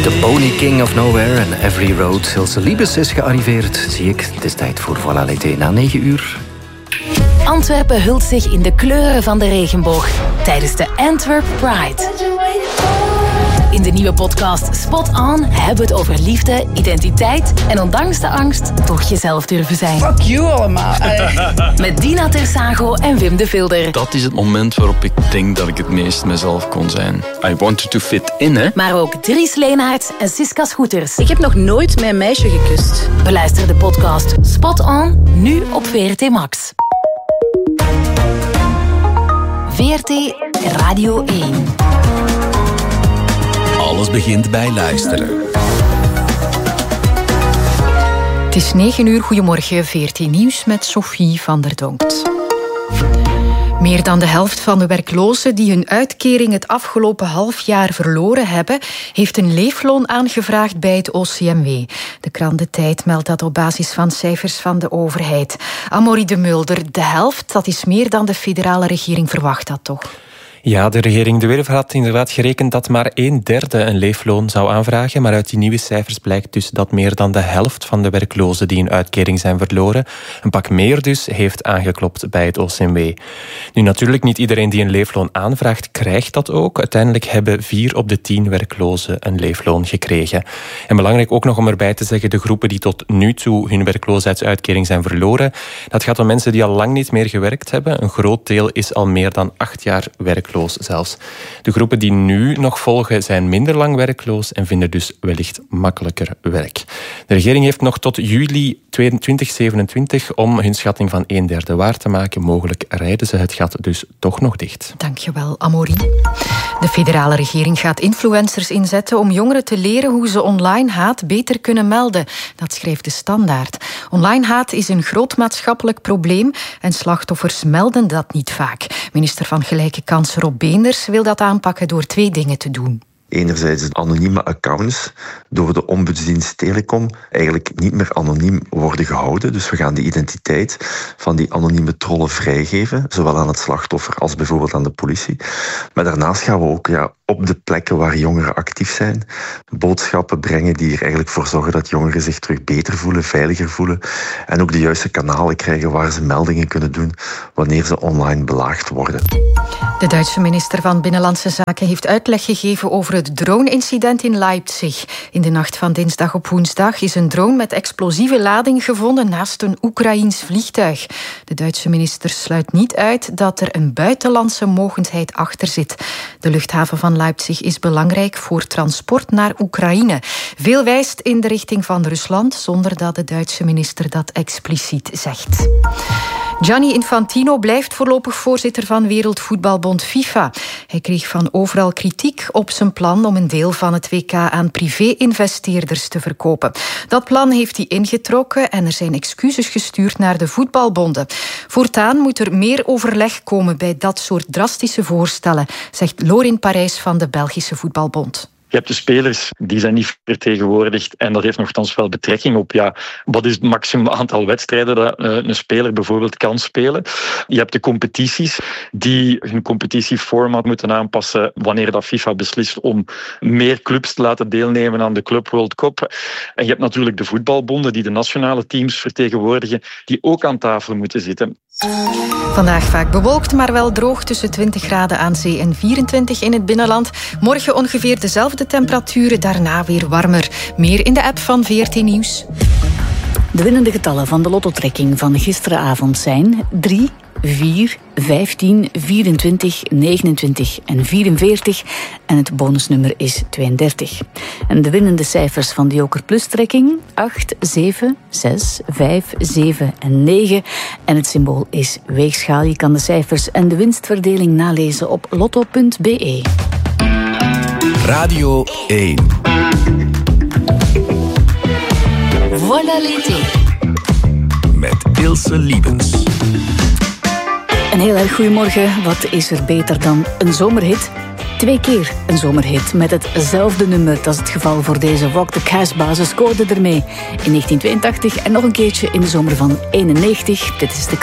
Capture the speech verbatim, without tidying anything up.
The Pony King of Nowhere en Every Road. Ilse Liebes is gearriveerd, zie ik. Het is tijd voor Voilà l'été na negen uur. Antwerpen hult zich in de kleuren van de regenboog tijdens de Antwerp Pride. In de nieuwe podcast Spot On hebben we het over liefde, identiteit en ondanks de angst toch jezelf durven zijn. Fuck you allemaal. Met Dina Tersago en Wim de Vilder. Dat is het moment waarop ik denk dat ik het meest mezelf kon zijn. I wanted to fit in, hè. Maar ook Dries Leenaerts en Siska Scooters. Ik heb nog nooit mijn meisje gekust. Beluister de podcast Spot On, nu op V R T Max. V R T Radio één. Alles begint bij luisteren. Het is negen uur, goedemorgen, V R T Nieuws met Sophie van der Donkt. Meer dan de helft van de werklozen die hun uitkering het afgelopen half jaar verloren hebben, heeft een leefloon aangevraagd bij het O C M W. De krant De Tijd meldt dat op basis van cijfers van de overheid. Amaury de Mulder, de helft, dat is meer dan de federale regering verwacht had, toch? Ja, de regering De Werve had inderdaad gerekend dat maar een derde een leefloon zou aanvragen, maar uit die nieuwe cijfers blijkt dus dat meer dan de helft van de werklozen die een uitkering zijn verloren, een pak meer dus, heeft aangeklopt bij het O C M W. Nu, natuurlijk niet iedereen die een leefloon aanvraagt, krijgt dat ook. Uiteindelijk hebben vier op de tien werklozen een leefloon gekregen. En belangrijk ook nog om erbij te zeggen, de groepen die tot nu toe hun werkloosheidsuitkering zijn verloren, dat gaat om mensen die al lang niet meer gewerkt hebben. Een groot deel is al meer dan acht jaar werkloos. Zelfs. De groepen die nu nog volgen zijn minder lang werkloos en vinden dus wellicht makkelijker werk. De regering heeft nog tot juli tweeduizend zevenentwintig om hun schatting van een derde waar te maken. Mogelijk rijden ze het gat dus toch nog dicht. Dankjewel, Amaury. De federale regering gaat influencers inzetten om jongeren te leren hoe ze online haat beter kunnen melden. Dat schreef De Standaard. Online haat is een groot maatschappelijk probleem en slachtoffers melden dat niet vaak. Minister van Gelijke Kansen Rob Beenders wil dat aanpakken door twee dingen te doen. Enerzijds anonieme accounts door de ombudsdienst Telecom eigenlijk niet meer anoniem worden gehouden. Dus we gaan de identiteit van die anonieme trollen vrijgeven, zowel aan het slachtoffer als bijvoorbeeld aan de politie. Maar daarnaast gaan we ook ja, op de plekken waar jongeren actief zijn boodschappen brengen die er eigenlijk voor zorgen dat jongeren zich terug beter voelen, veiliger voelen en ook de juiste kanalen krijgen waar ze meldingen kunnen doen wanneer ze online belaagd worden. De Duitse minister van Binnenlandse Zaken heeft uitleg gegeven over het drone-incident in Leipzig. In de nacht van dinsdag op woensdag is een drone met explosieve lading gevonden naast een Oekraïens vliegtuig. De Duitse minister sluit niet uit dat er een buitenlandse mogendheid achter zit. De luchthaven van Leipzig is belangrijk voor transport naar Oekraïne. Veel wijst in de richting van Rusland, zonder dat de Duitse minister dat expliciet zegt. Gianni Infantino blijft voorlopig voorzitter van Wereldvoetbalbond FIFA. Hij kreeg van overal kritiek op zijn plan om een deel van het W K aan privé-investeerders te verkopen. Dat plan heeft hij ingetrokken en er zijn excuses gestuurd naar de voetbalbonden. Voortaan moet er meer overleg komen bij dat soort drastische voorstellen, zegt Lorin Parijs van de Belgische Voetbalbond. Je hebt de spelers, die zijn niet vertegenwoordigd en dat heeft nogthans wel betrekking op ja, wat is het maximum aantal wedstrijden dat een speler bijvoorbeeld kan spelen. Je hebt de competities die hun competitieformat moeten aanpassen wanneer dat FIFA beslist om meer clubs te laten deelnemen aan de Club World Cup. En je hebt natuurlijk de voetbalbonden die de nationale teams vertegenwoordigen, die ook aan tafel moeten zitten. Vandaag vaak bewolkt, maar wel droog tussen twintig graden aan zee en vierentwintig in het binnenland. Morgen ongeveer dezelfde temperaturen, daarna weer warmer. Meer in de app van V R T Nieuws. De winnende getallen van de lottotrekking van gisteravond zijn drie, vier, vijftien, vierentwintig, negenentwintig en vierenveertig. En het bonusnummer is tweeëndertig. En de winnende cijfers van de Joker Plus-trekking acht, zeven, zes, vijf, zeven en negen. En het symbool is weegschaal. Je kan de cijfers en de winstverdeling nalezen op lotto punt b e. Radio één. Voilà l'été. Met Ilse Liebens. Een heel erg goedemorgen. Wat is er beter dan een zomerhit? Twee keer een zomerhit met hetzelfde nummer. Dat is het geval voor deze Rock the Casbah. Ze scoorde ermee in negentien tweeëntachtig en nog een keertje in de zomer van eenennegentig. Dit is de